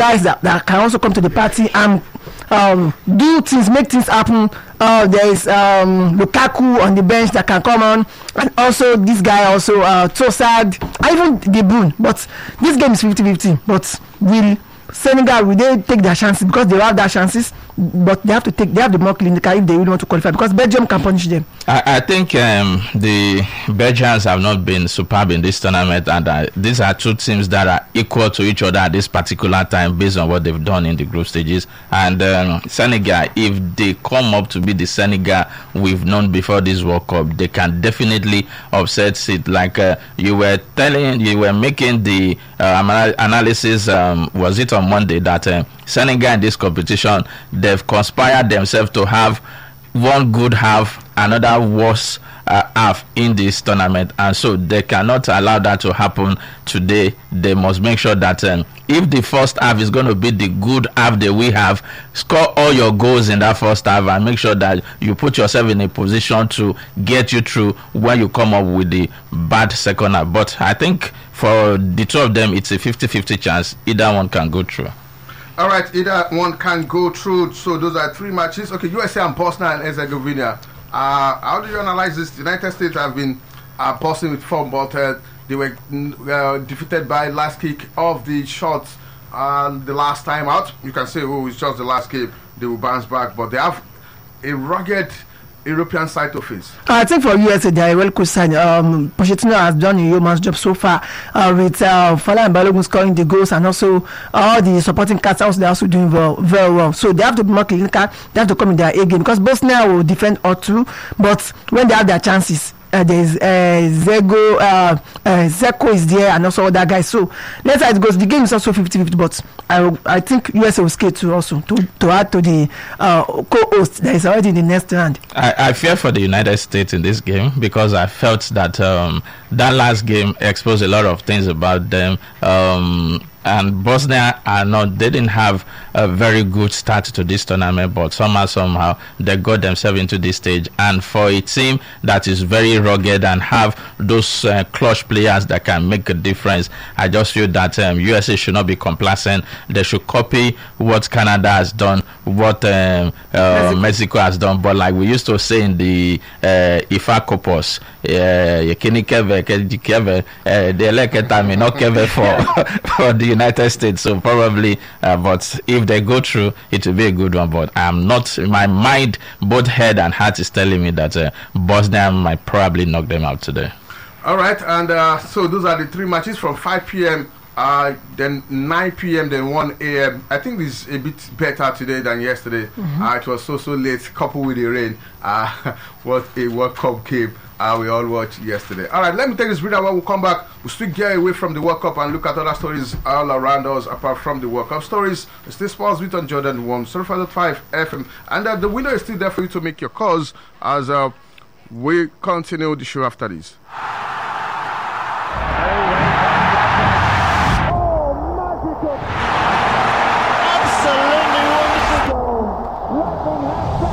guys that can also come to the party and do things, make things happen. There is Lukaku on the bench that can come on, and also this guy also Trossard, and even De Bruyne. But this game is 50-50. But will Senegal, will they take their chances? Because they have their chances, but they have the more clinical if they really want to qualify, because Belgium can punish them. I think the Belgians have not been superb in this tournament, and these are two teams that are equal to each other at this particular time based on what they've done in the group stages. And Senegal, if they come up to be the Senegal we've known before this World Cup, they can definitely upset it. Like you were making the analysis, was it on Monday, that Senegal in this competition, they've conspired themselves to have one good half, another worse half in this tournament, and so they cannot allow that to happen today. They must make sure that if the first half is going to be the good half that we have, score all your goals in that first half and make sure that you put yourself in a position to get you through when you come up with the bad second half. But I think for the two of them, it's a 50-50 chance. Either one can go through. All right, either one can go through. So those are three matches. Okay, USA and Bosnia and Herzegovina. How do you analyze this? The United States have been bossing with form, but they were defeated by last kick of the shots the last time out. You can say, oh, it's just the last game. They will bounce back, but they have a rugged European side to face. I think for USA, they are well coached side. Pochettino has done a yeoman's job so far with Fala and Balogun scoring the goals, and also all the supporting cast also they're also doing very well. So they have to be more clinical. They have to come in their A game, because Bosnia will defend or two, but when they have their chances, there's Zeko is there, and also other guys. So let's see how it goes. The game is also 50-50, but I think USA will skate to also to add to the co-host that is already in the next round. I fear for the United States in this game, because I felt that that last game exposed a lot of things about them. And Bosnia they didn't have a very good start to this tournament, but somehow they got themselves into this stage. And for a team that is very rugged and have those clutch players that can make a difference, I just feel that USA should not be complacent. They should copy what Canada has done, what Mexico has done. But like we used to say in the IFA Copos, for the United States. So probably, but if they go through, it will be a good one. But I'm not, in my mind, both head and heart is telling me that Bosnia might probably knock them out today. All right, and so those are the three matches from 5 p.m. Then 9 p.m. then 1 a.m. I think this is a bit better today than yesterday. It was so late, coupled with the rain. What a World Cup game we all watched yesterday. All right, let me take this breather. When we come back, we'll still get away from the World Cup and look at other stories all around us apart from the World Cup stories. It's still Sports Beat on Jordan 105.5 FM, and the window is still there for you to make your calls as we continue the show after this.